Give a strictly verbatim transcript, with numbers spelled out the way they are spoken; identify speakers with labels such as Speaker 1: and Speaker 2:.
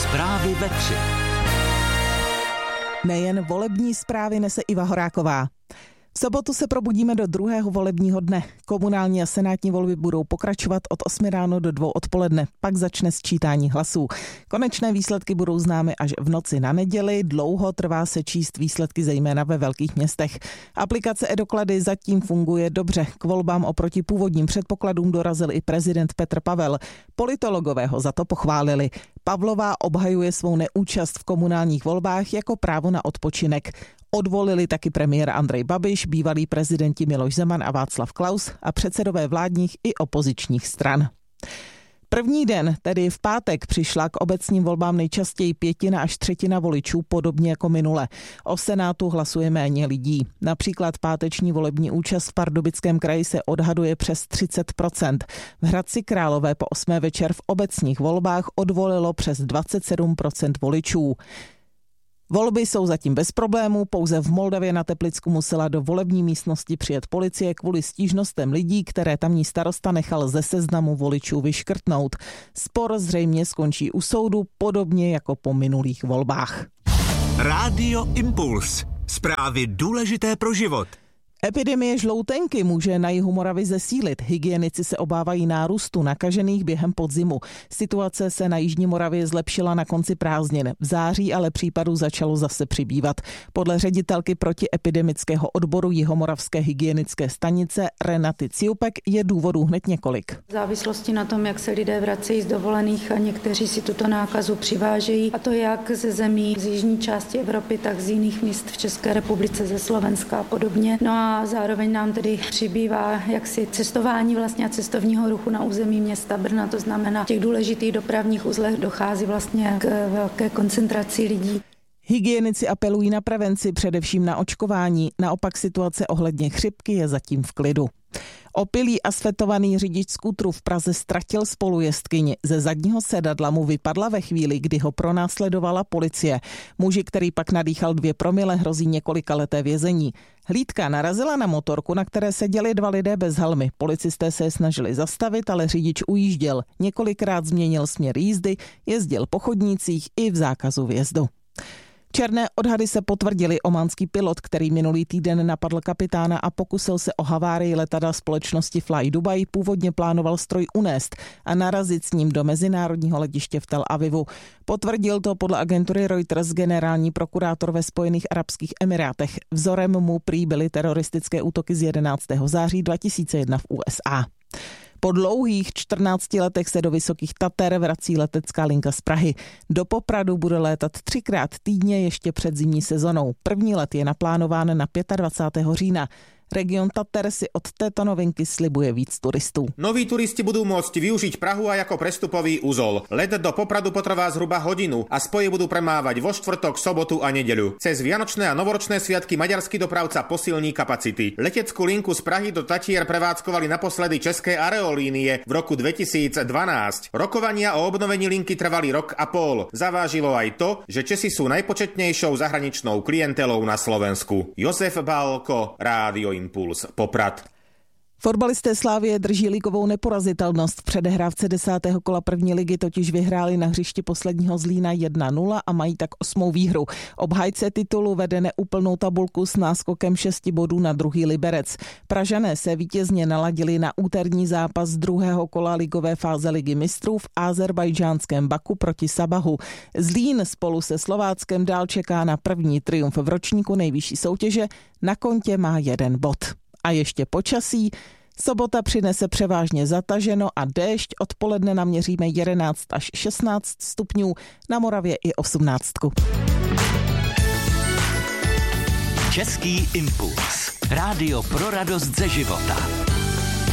Speaker 1: Zprávy ve tři.
Speaker 2: Nejen volební zprávy nese Iva Horáková. V sobotu se probudíme do druhého volebního dne. Komunální a senátní volby budou pokračovat od osmi ráno do dvou odpoledne. Pak začne sčítání hlasů. Konečné výsledky budou známy až v noci na neděli. Dlouho trvá se číst výsledky zejména ve velkých městech. Aplikace e-doklady zatím funguje dobře. K volbám oproti původním předpokladům dorazil i prezident Petr Pavel. Politologové ho za to pochválili. Pavlová obhajuje svou neúčast v komunálních volbách jako právo na odpočinek. Odvolili taky premiér Andrej Babiš, bývalí prezidenti Miloš Zeman a Václav Klaus a předsedové vládních i opozičních stran. První den, tedy v pátek, přišla k obecním volbám nejčastěji pětina až třetina voličů, podobně jako minule. O Senátu hlasuje méně lidí. Například páteční volební účast v Pardubickém kraji se odhaduje přes třicet procent. V Hradci Králové po osmé večer v obecních volbách odvolilo přes dvacet sedm procent voličů. Volby jsou zatím bez problémů, pouze v Moldavě na Teplicku musela do volební místnosti přijet policie kvůli stížnostem lidí, které tamní starosta nechal ze seznamu voličů vyškrtnout. Spor zřejmě skončí u soudu, podobně jako po minulých volbách.
Speaker 1: Rádio Impuls. Zprávy důležité pro život.
Speaker 2: Epidemie žloutenky může na jihu Moravy zesílit. Hygienici se obávají nárůstu nakažených během podzimu. Situace se na jižní Moravě zlepšila na konci prázdnin. V září ale případů začalo zase přibývat. Podle ředitelky protiepidemického odboru Jihomoravské hygienické stanice Renaty Ciupek je důvodů hned několik.
Speaker 3: V závislosti na tom, jak se lidé vracejí z dovolených a někteří si tuto nákazu přivážejí, a to jak ze zemí z jižní části Evropy, tak z jiných míst v České republice, ze Slovenska a podobně. No a A zároveň nám tedy přibývá jaksi cestování vlastně a cestovního ruchu na území města Brna, to znamená, v těch důležitých dopravních uzlech dochází vlastně k velké koncentraci lidí.
Speaker 2: Hygienici apelují na prevenci, především na očkování, naopak situace ohledně chřipky je zatím v klidu. Opilý a svetovaný řidič skútru v Praze ztratil spolujezdkyni. Ze zadního sedadla mu vypadla ve chvíli, kdy ho pronásledovala policie. Muži, který pak nadýchal dvě promile, hrozí několikaleté vězení. Hlídka narazila na motorku, na které seděli dva lidé bez helmy. Policisté se je snažili zastavit, ale řidič ujížděl. Několikrát změnil směr jízdy, jezdil po chodnících i v zákazu vjezdu. Černé odhady se potvrdily. Ománský pilot, který minulý týden napadl kapitána a pokusil se o havárii letadla společnosti Fly Dubai, původně plánoval stroj unést a narazit s ním do mezinárodního letiště v Tel Avivu. Potvrdil to podle agentury Reuters generální prokurátor ve Spojených arabských emirátech. Vzorem mu prý byly teroristické útoky z jedenáctého září dva tisíce jedna v U S A. Po dlouhých čtrnácti letech se do Vysokých Tater vrací letecká linka z Prahy. Do Popradu bude létat třikrát týdně ještě před zimní sezonou. První let je naplánován na dvacátého pátého října. Region Tater si od této novinky slibuje víc turistů.
Speaker 4: Noví turisti budú môcť využiť Prahu aj ako prestupový úzol. Let do Popradu potrvá zhruba hodinu a spoje budú premávať vo štvrtok, sobotu a nedeľu. Cez vianočné a novoročné sviatky maďarský dopravca posilní kapacity. Leteckú linku z Prahy do Tatier prevádzkovali naposledy České aerolínie v roku dvetisícdvanásť. Rokovania o obnovení linky trvali rok a pol. Zavážilo aj to, že Česi sú najpočetnejšou zahraničnou klientelou na Slovensku. Jozef Bálko, Rádio Impuls, Poprad.
Speaker 2: Fotbalisté Slávie drží ligovou neporazitelnost. V předehrávce desátého kola první ligy totiž vyhráli na hřišti posledního Zlína jedna nula a mají tak osmou výhru. Obhájce titulu vede neúplnou tabulku s náskokem šesti bodů na druhý Liberec. Pražané se vítězně naladili na úterní zápas druhého kola ligové fáze Ligy mistrů v azerbajdžánském Baku proti Sabahu. Zlín spolu se Slováckem dál čeká na první triumf v ročníku nejvyšší soutěže, na kontě má jeden bod. A ještě počasí. Sobota přinese převážně zataženo a déšť. Odpoledne naměříme jedenáct až šestnáct stupňů, na Moravě i osmnáct.
Speaker 1: Český impuls. Rádio pro radost ze života.